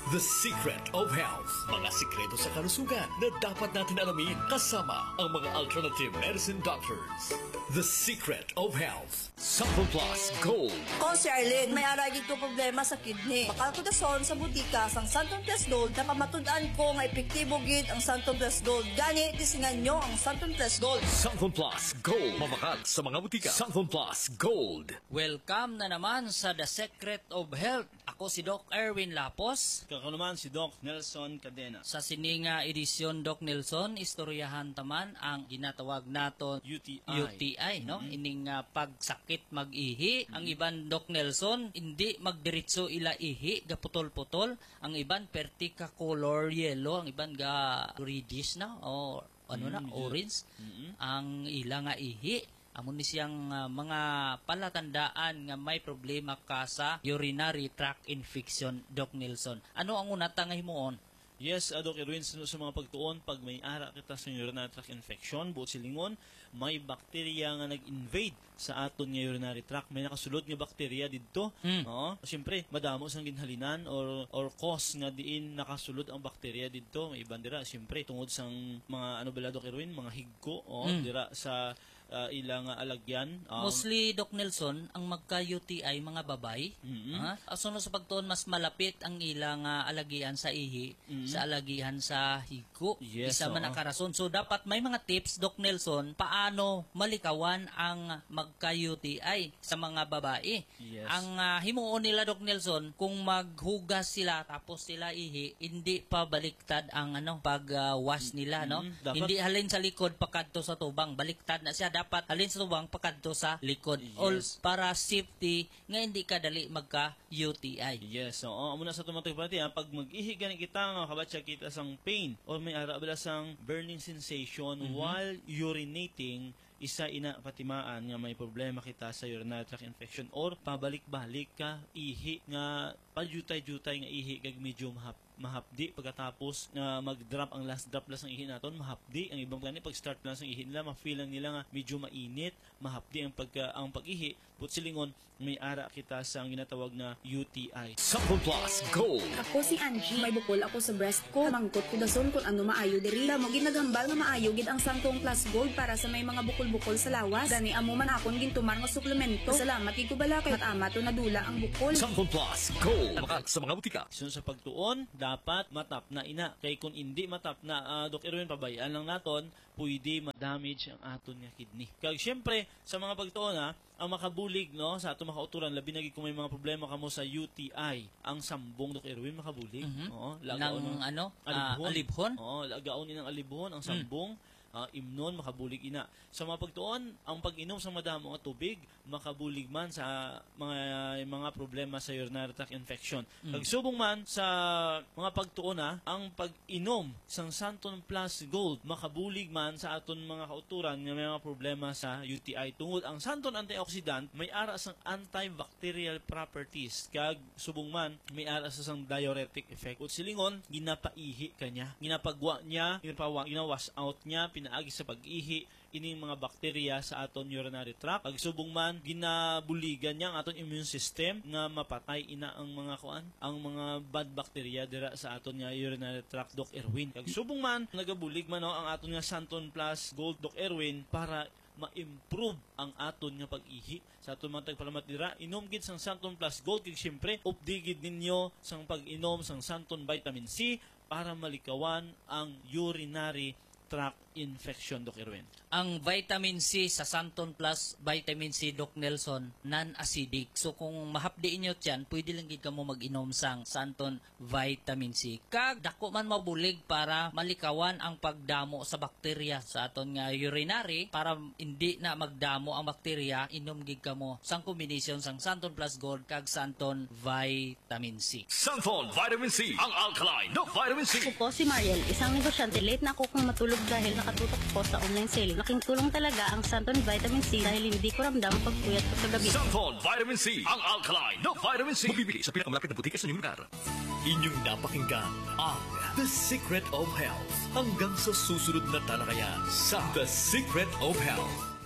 The Secret of Health. Mga sikreto sa kalusugan na dapat natin alamin kasama ang mga alternative medicine doctors. The Secret of Health. Sample Plus Gold. Ko si Arlene, may aragig ko problema sa kidney. Bakal ko dason sa butika sang Santon Plus Gold na pamatudan ko nga epektibo gid ang Santon Plus Gold. Gani, tisingan nyo ang Santon Plus Gold. Santon Plus Gold. Mabakal sa mga butika. Santon Plus Gold. Welcome na naman sa The Secret of Health. Ako si Doc Erwin Lapos. Ako naman si Doc Nelson Cadena. Sa sininga edisyon, Doc Nelson, istoryahan taman ang ginatawag naton UTI, no? Ining pagsakit mag-ihi. Ang iban, Doc Nelson, hindi magdiretso ila ihi, gaputol-putol. Ang iban, pertika color yellow. Ang iban, ga reddish na, o orange. Ang ila nga ihi. Amo ni siyang mga palatandaan nga may problema ka sa urinary tract infection, Doc Nelson. Ano ang una tangay moon? Yes, Doc Erwin, sa mga pagtuon, pag may ara kita sa urinary tract infection, buot silingon, may bakterya nga nag-invade sa aton nga urinary tract. May nakasulod nga bakterya dito. Siyempre, madamo sang ginhalinan or cause nga diin nakasulod ang bakterya dito. May iban dira, siyempre, tungod sang mga Doc Erwin, mga higko, dira sa ilang alagyan. Mostly, Doc Nelson, ang magka-UTI mga babay. Asunod sa pagtuon, mas malapit ang ilang alagian sa ihi sa alagihan sa higko. Yes, Isa man nakarason. So, dapat may mga tips, Doc Nelson, paano malikawan ang magka-UTI sa mga babae. Yes. Ang himuon nila, Doc Nelson, kung maghugas sila tapos sila ihi, hindi pa baliktad ang pag-wash nila, no? Dapat, hindi halin sa likod pakadto sa tubang, baliktad na siya. Dapat halin sa tubang pakadto sa likod. Yes. All para safety nga hindi ka dali magka-UTI. Yes, muna sa tumatay pati, pag mag-ihi gani kita nga kabatsa kita sang pain or may ara bala sang burning sensation while urinating, isa ina patimaan nga may problema kita sa urinary tract infection or pabalik-balik ka ihi nga paljutay-jutay nga ihi kag medyo mahapdi pagkatapos na mag-drop ang last drop lang sang ihi naton, mahapdi ang ibang gani pag start lang sang ihi nila, ma-feel lang nila nga medyo mainit, mahapdi ang pag-ihi, but silingon may ara kita sa ginatawag na UTI. Sample Plus Gold. Ako si Angie, may bukol ako sa breast ko. Mangkot ko dason kung ano maayo diri. Mo ginagambal nga maayo gid ang Santon Plus Gold para sa may mga bukol-bukol sa lawas. Gani amo man akon gintumar nga suplemento. Salamat gid ko bala kay ama to nadula ang bukol. Sample Plus Gold. Mabakal sa mga butika. So sa pagtuon, dapat matap na ina. Kay kung hindi matap na, Doc Erwin, pabayaan lang naton, pwede ma-damage ang aton nga kidney. Kaya syempre, sa mga pagtuon ang makabulig sa ato makauturan, labi na kung may mga problema kamo sa UTI, ang sambong, Doc Erwin, makabulig. Lagaon ng alibhon. Lagaon ng alibhon, ang sambong. Imnon, makabulig ina. Sa mga pagtuon, ang pag-inom sa madamo nga tubig, makabulig man sa mga problema sa urinary tract infection. Pagsubong man sa mga pagtuon ang pag-inom sang Santon Plus Gold, makabulig man sa aton mga kauturan nga may mga problema sa UTI. Tungod ang Santon antioxidant, may ara sang antibacterial properties. Kag subong man, may ara sa sang diuretic effect. At silingon, ginapaihi kanya. Ginapagwa niya, ginawash out niya, pinaagi sa pag-ihi ining mga bakterya sa aton urinary tract. Pagsubong man ginabuligan niya ang aton immune system nga mapatay ina ang mga ang bad bacteria dira sa aton nga urinary tract, Doc Erwin. Pagsubong man nagabulig man ang aton nga Santon Plus Gold, Doc Erwin, para ma-improve ang aton nga pag-ihi sa aton mga tagpalamat dira. Inom gid sang Santon Plus Gold, kay syempre updigid ninyo sang pag-inom sang Santon Vitamin C para malikawan ang urinary tract infection, Doc Erwin. Ang vitamin C sa Santon Plus Vitamin C, Doc Nelson, non-acidic. So kung mahapdiin nyo tiyan, pwede lang gid kamo mag-inom sang Santon Vitamin C. Kag dako man mabulig para malikawan ang pagdamo sa bakterya sa aton nga urinary, para hindi na magdamo ang bakterya, inom gid kamo sang combination sang Santon Plus Gold kag Santon Vitamin C. Santon Vitamin C, ang alkaline ng vitamin C. Ako po si Mariel, isang negosyante. Late na ako kung matulog dahil nakatutok po sa online selling. Laking tulong talaga ang Santon Vitamin C dahil hindi ko ramdam pagpuyat ko sa gabi. Santon Vitamin C, ang alkaline ng vitamin C. Mabibili sa pinakamalapit na butika sa inyong lugar. Inyong napakinggan ang The Secret of Health. Hanggang sa susunod na talakayan sa The Secret of Health.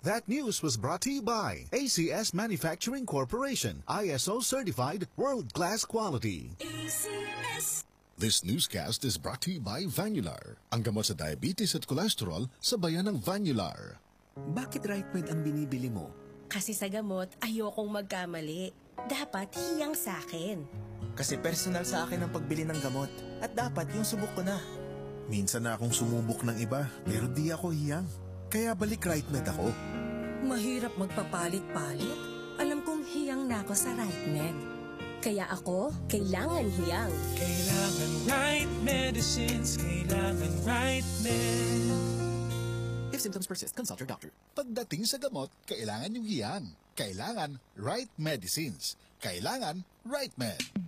That news was brought to you by ACS Manufacturing Corporation, ISO certified world-class quality. This newscast is brought to you by Vanular, ang gamot sa diabetes at cholesterol sa bayan ng Vanular. Bakit RightMed ang binibili mo? Kasi sa gamot, ayokong magkamali. Dapat hiyang sa akin. Kasi personal sa akin ang pagbili ng gamot. At dapat yung subok ko na. Minsan na akong sumubok ng iba, pero di ako hiyang. Kaya balik RightMed ako. Mahirap magpapalit-palit. Alam kong hiyang na ako sa RightMed. Kaya ako, kailangan hiyang. Kailangan right medicines, kailangan RightMed. If symptoms persist, consult your doctor. Pagdating sa gamot, kailangan yung hiyang. Kailangan right medicines. Kailangan RightMed.